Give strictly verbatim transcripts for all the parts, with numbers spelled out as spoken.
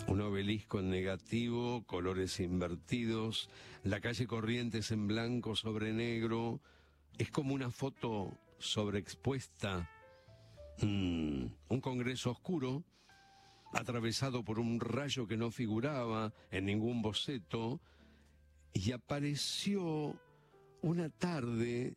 Un obelisco en negativo, colores invertidos, la calle Corrientes en blanco sobre negro. Es como una foto sobreexpuesta. Mm, un Congreso oscuro, atravesado por un rayo que no figuraba en ningún boceto, y apareció una tarde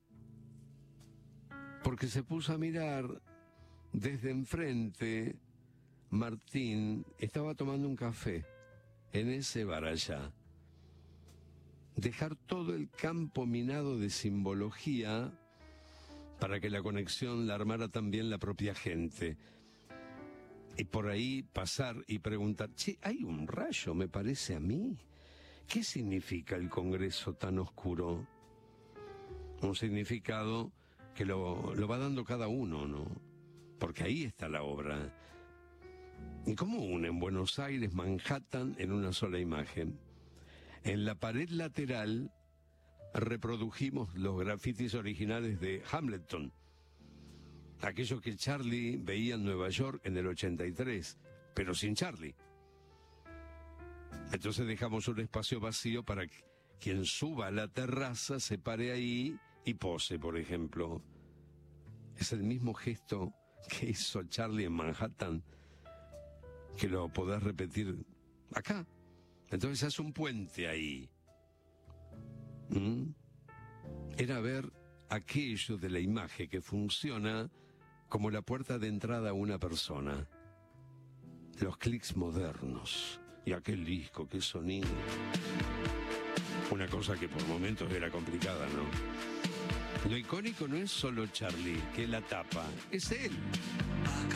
porque se puso a mirar desde enfrente. Martín estaba tomando un café en ese bar allá. Dejar todo el campo minado de simbología para que la conexión la armara también la propia gente. Y por ahí pasar y preguntar, che, hay un rayo, me parece a mí. ¿Qué significa el Congreso tan oscuro? Un significado que lo, lo va dando cada uno, ¿no? Porque ahí está la obra. ¿Y cómo unen Buenos Aires, Manhattan en una sola imagen? En la pared lateral reprodujimos los grafitis originales de Hamilton, aquellos que Charlie veía en Nueva York en el ochenta y tres, pero sin Charlie. Entonces dejamos un espacio vacío para que quien suba a la terraza se pare ahí y pose, por ejemplo. Es el mismo gesto que hizo Charlie en Manhattan, que lo podés repetir acá. Entonces hace un puente ahí. ¿Mm? Era ver aquello de la imagen que funciona como la puerta de entrada a una persona. Los clics modernos. Y aquel disco, qué sonido. Una cosa que por momentos era complicada, ¿no? Lo icónico no es solo Charlie, que la tapa, es él.